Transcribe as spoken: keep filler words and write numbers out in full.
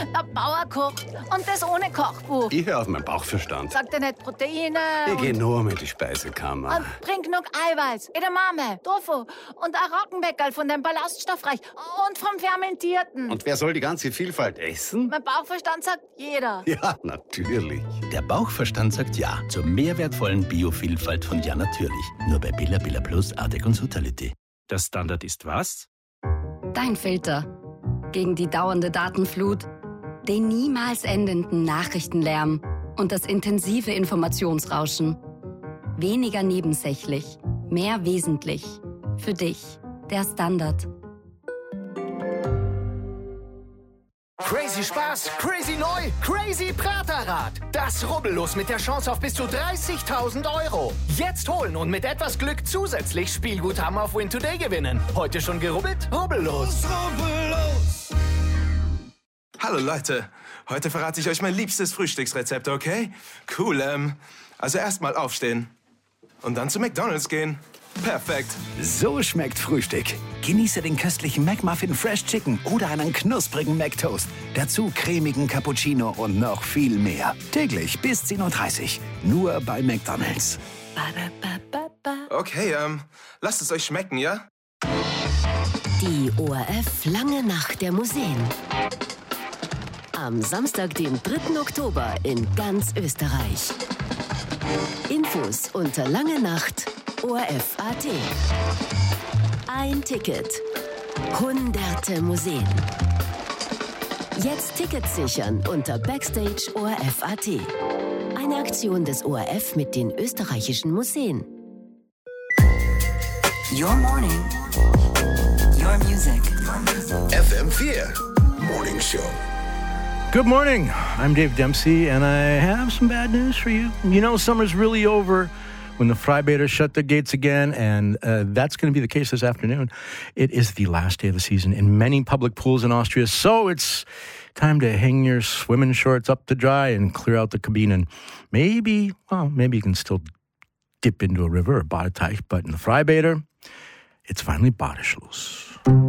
Der Bauer kocht. Und das ohne Kochbuch. Ich höre auf meinen Bauchverstand. Sagt er nicht Proteine Ich und, gehe nur mit die Speisekammer. und bring genug Eiweiß, Edamame, Tofu und ein Roggenbäckerl von dem Ballaststoffreich und vom Fermentierten. Und wer soll die ganze Vielfalt essen? Mein Bauchverstand sagt jeder. Ja, natürlich. Der Bauchverstand sagt ja zur mehrwertvollen Biovielfalt von Ja Natürlich. Nur bei Billa Billa Plus, Artec und Sutality. Der Standard ist was? Dein Filter. Gegen die dauernde Datenflut, den niemals endenden Nachrichtenlärm und das intensive Informationsrauschen. Weniger nebensächlich, mehr wesentlich. Für dich, der Standard. Crazy Spaß, crazy neu, crazy Praterrad. Das Rubbellos mit der Chance auf bis zu dreißigtausend Euro. Jetzt holen und mit etwas Glück zusätzlich Spielguthaben auf Win Today gewinnen. Heute schon gerubbelt? Rubbellos. Rubbellos. Hallo Leute, heute verrate ich euch mein liebstes Frühstücksrezept, okay? Cool, ähm, also erstmal aufstehen und dann zu McDonald's gehen. Perfekt. So schmeckt Frühstück. Genieße den köstlichen McMuffin Fresh Chicken oder einen knusprigen McToast. Dazu cremigen Cappuccino und noch viel mehr. Täglich bis zehn Uhr dreißig. Nur bei McDonald's. Okay, ähm, lasst es euch schmecken, ja? Die O R F Lange Nacht der Museen. Am Samstag, den dritten Oktober in ganz Österreich. Infos unter lange Nacht O R F Punkt A T. Ein Ticket. Hunderte Museen. Jetzt Tickets sichern unter Backstage O R F Punkt A T. Eine Aktion des O R F mit den österreichischen Museen. Your morning. Your music. F M vier Morning Show. Good morning. I'm Dave Dempsey, and I have some bad news for you. You know, summer's really over when the Freibäder shut the gates again, and uh, that's going to be the case this afternoon. It is the last day of the season in many public pools in Austria, so it's time to hang your swimming shorts up to dry and clear out the cabine, and maybe, well, maybe you can still dip into a river or Badeteich, but in the Freibäder, it's finally Badeschluss.